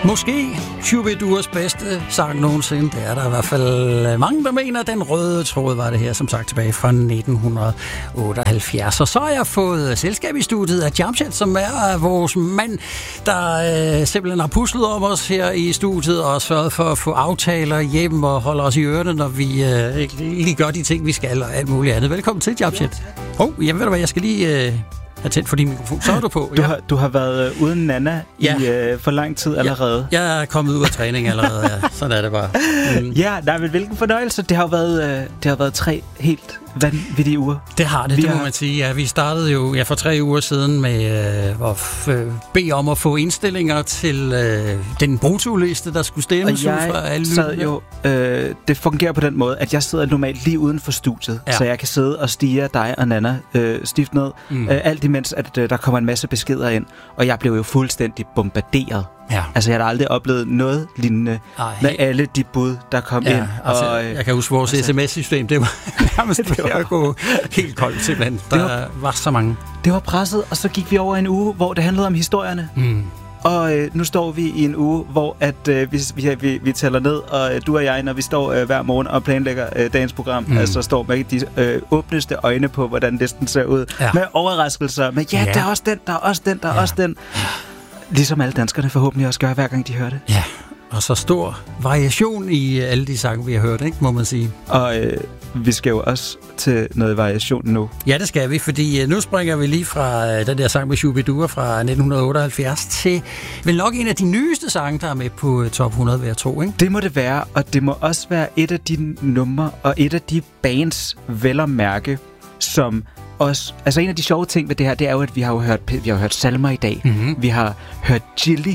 Måske Shubiduas bedste sang nogensinde. Det er der i hvert fald mange, der mener. Den røde tråd var det her, som sagt, tilbage fra 1978. Og så har jeg fået selskab i studiet af Jamshed, som er vores mand, der simpelthen har puslet om os her i studiet og sørget for at få aftaler hjem og holde os i ørerne, når vi lige gør de ting, vi skal og alt muligt andet. Velkommen til, Jamshed. Jamen ved du hvad, jeg skal lige... Jeg tændt for din mikrofon. Så er du på. Du har været uden Nana i for lang tid allerede. Jeg er kommet ud af træning allerede. Ja. Sådan er det bare. Men hvilken fornøjelse. Det har været 3 helt vanvittige uger. Det har det, må man sige. Ja, vi startede jo for 3 uger siden med at bede om at få indstillinger til den brutoliste, der skulle stemmes ud fra alle lytterne. Det fungerer på den måde, at jeg sidder normalt lige uden for studiet, så jeg kan sidde og stirre dig og Nana stift ned. Alt imens, at der kommer en masse beskeder ind, og jeg blev jo fuldstændig bombarderet. Ja. Altså, jeg har aldrig oplevet noget lignende med alle de bud, der kom ind. Altså, jeg kan huske vores sms-system. Det var nærmest ved at gå helt koldt simpelthen. Der var så mange. Det var presset, og så gik vi over en uge, hvor det handlede om historierne. Og nu står vi i en uge, hvor at, vi tæller ned, og du og jeg, når vi står hver morgen og planlægger dagens program, altså står med de åbneste øjne på, hvordan listen ser ud. Med overraskelser, med der er også den, der er også den, der er også den. Ligesom alle danskerne forhåbentlig også gør, hver gang de hører det. Ja, og så stor variation i alle de sange, vi har hørt, ikke, må man sige. Og vi skal jo også til noget variation nu. Ja, det skal vi, fordi nu springer vi lige fra den der sang med Shubidua fra 1978 til vel nok en af de nyeste sange, der er med på top 100 hver to, ikke? Det må det være, og det må også være et af de numre og et af de bands, vel at mærke, som... Altså en af de sjove ting ved det her, det er jo, at vi har hørt salmer i dag. Vi har hørt Gilly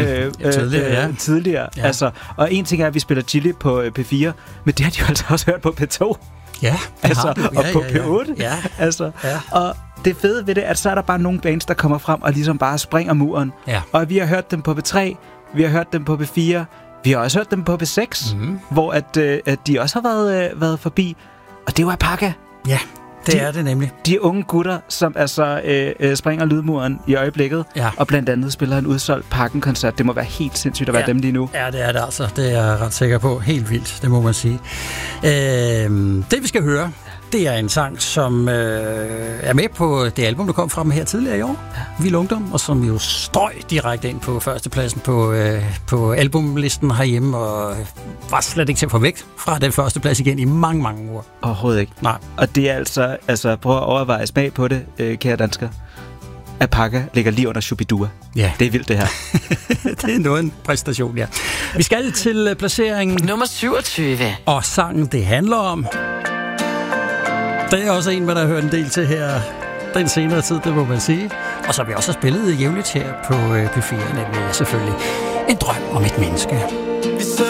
tidligere. Ja. Altså, og en ting er, at vi spiller Gilly på P4, men det har de jo altså også hørt på P2. Ja, og på P8. Ja. Altså, og det fede ved det, at så er der bare nogle bands, der kommer frem og ligesom bare springer muren. Ja. Og vi har hørt dem på P3, vi har hørt dem på P4, vi har også hørt dem på P6, hvor at de også har været forbi. Og det var Paca. Ja. Det er det nemlig. De unge gutter, som altså springer lydmuren i øjeblikket, og blandt andet spiller en udsolgt Parken-koncert. Det må være helt sindssygt at være dem lige nu. Ja, det er det altså. Det er jeg ret sikker på. Helt vildt, det må man sige. Det vi skal høre, det er en sang, som er med på det album, der kom frem her tidligere i år. Vild Ungdom, og som jo strøg direkte ind på førstepladsen på albumlisten herhjemme, og var slet ikke til at få væk fra den første plads igen i mange, mange uger. Overhovedet ikke. Nej. Og det er altså prøv at overveje smag på det, kære dansker. At Paca ligger lige under Shubidua. Ja. Det er vildt, det her. Det er noget en præstation, ja. Vi skal til placeringen nummer 27. Og sangen, det handler om... Det er også en, man har hørt en del til her den senere tid, det må man sige. Og så har vi også spillet jævnligt her på P4, nemlig selvfølgelig En drøm om et menneske.